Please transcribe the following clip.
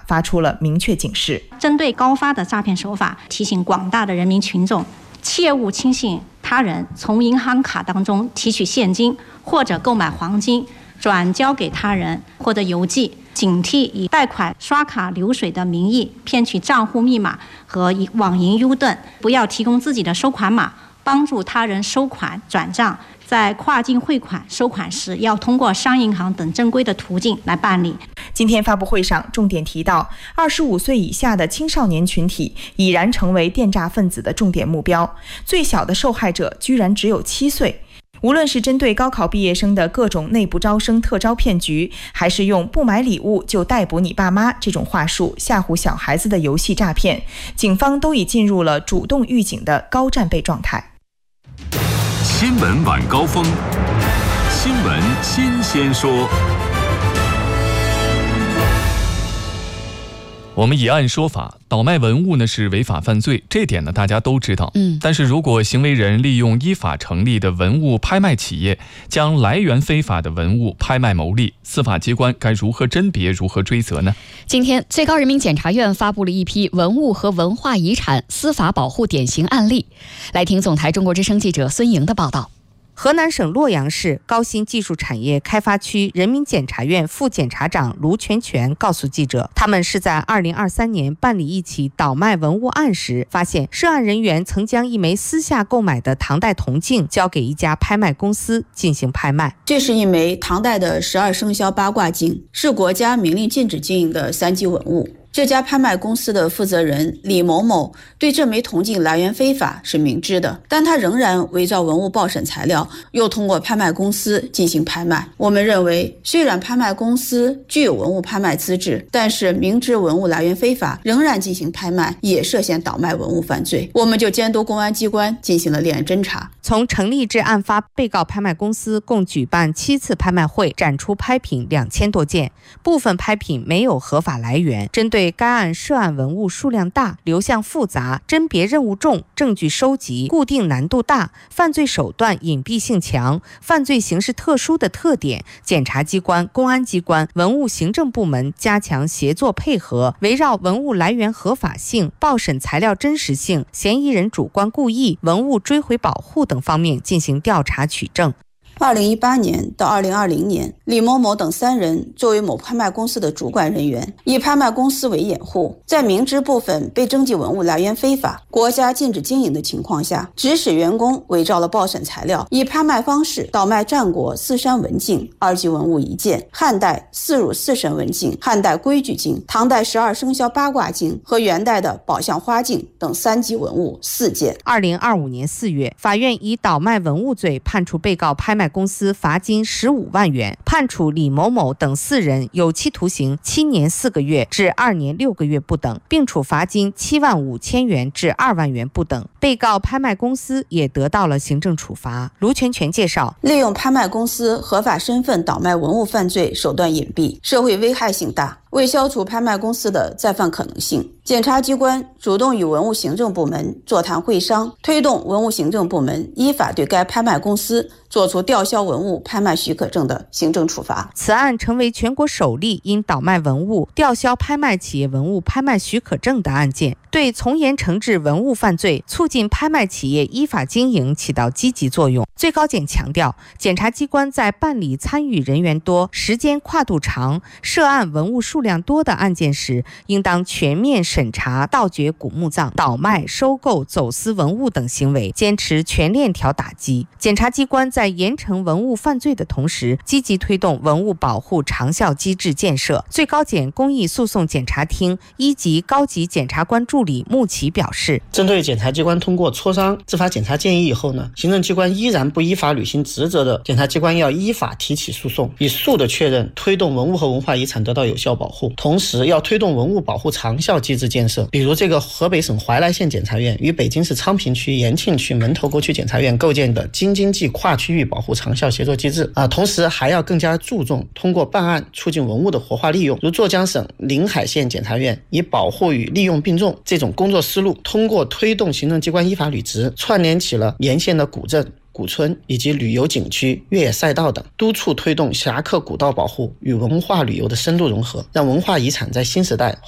发出了明确警示。 针对高发的诈骗手法，提醒广大的人民群众切勿轻信他人从银行卡当中提取现金或者购买黄金转交给他人或者邮寄，警惕以贷款、刷卡流水的名义骗取账户密码和网银 U 盾，不要提供自己的收款码，帮助他人收款转账。在跨境汇款、收款时，要通过商业银行等正规的途径来办理。 今天发布会上重点提到，25岁以下的青少年群体已然成为电诈分子的重点目标，最小的受害者居然只有7岁。无论是针对高考毕业生的各种内部招生特招骗局，还是用不买礼物就逮捕你爸妈这种话术吓唬小孩子的游戏诈骗，警方都已进入了主动预警的高战备状态。 新闻晚高峰，新闻新鲜说。 我们以案说法，倒卖文物呢是违法犯罪，这点呢大家都知道。但是如果行为人利用依法成立的文物拍卖企业，将来源非法的文物拍卖牟利，司法机关该如何甄别、如何追责呢？ 今天，最高人民检察院发布了一批文物和文化遗产司法保护典型案例。来听总台中国之声记者孙莹的报道。 河南省洛阳市高新技术产业开发区人民检察院副检察长卢全全告诉记者，他们是在2023年办理一起倒卖文物案时，发现涉案人员曾将一枚私下购买的唐代铜镜交给一家拍卖公司进行拍卖。 这是一枚唐代的12生肖八卦镜，是国家明令禁止经营的3级文物。这家拍卖公司的负责人李某某对这枚铜镜来源非法是明知的，但他仍然伪造文物报审材料，又通过拍卖公司进行拍卖。我们认为，虽然拍卖公司具有文物拍卖资质，但是明知文物来源非法仍然进行拍卖，也涉嫌倒卖文物犯罪。我们就监督公安机关进行了立案侦查。 从成立至案发，被告拍卖公司共举办7次拍卖会，展出拍品2000多件，部分拍品没有合法来源。针对该案涉案文物数量大、流向复杂、甄别任务重、证据收集固定难度大、犯罪手段隐蔽性强、犯罪形式特殊的特点，检察机关、公安机关、文物行政部门加强协作配合，围绕文物来源合法性、报审材料真实性、嫌疑人主观故意、文物追回保护等方面进行调查取证。 2018年到2020年，李某某等3人作为某拍卖公司的主管人员，以拍卖公司为掩护，在明知部分被征集文物来源非法、国家禁止经营的情况下，指使员工伪造了报审材料，以拍卖方式倒卖战国4山文镜2级文物1件，汉代4汝4神文镜、汉代规矩镜、唐代12生肖八卦镜和元代的宝相花镜等3级文物4件。 2025年4月，法院以倒卖文物罪判处被告拍卖公司罚金15万元，判处李某某等4人有期徒刑7年4个月至2年6个月不等，并处罚金7万5千元至2万元不等。被告拍卖公司也得到了行政处罚。卢全全介绍， 利用拍卖公司合法身份倒卖文物犯罪手段隐蔽，社会危害性大。为消除拍卖公司的再犯可能性，检察机关主动与文物行政部门座谈会商，推动文物行政部门依法对该拍卖公司作出吊销文物拍卖许可证的行政处罚。 此案成为全国首例因倒卖文物吊销拍卖企业文物拍卖许可证的案件，对从严惩治文物犯罪、促进拍卖企业依法经营起到积极作用。最高检强调，检察机关在办理参与人员多、时间跨度长、涉案文物数量多的案件时，应当全面审查盗掘古墓葬、倒卖、收购、走私文物等行为，坚持全链条打击。检察机关在严惩文物犯罪的同时，积极推动文物保护长效机制建设。最高检公益诉讼检察厅1级高级检察官助理穆奇表示， 针对检察机关通过磋商、执法检查建议以后呢，行政机关依然不依法履行职责的，检察机关要依法提起诉讼，以诉的确认推动文物和文化遗产得到有效保护，同时要推动文物保护长效机制建设。比如这个河北省怀来县检察院与北京市昌平区、延庆区、门头沟区检察院构建的京津冀跨区域保护长效协作机制同时还要更加注重通过办案促进文物的活化利用。如浙江省临海县检察院以保护与利用并重这种工作思路，通过推动行政机关依法履职，串联起了沿线的古镇、古村以及旅游景区、越野赛道等，督促推动侠客古道保护与文化旅游的深度融合，让文化遗产在新时代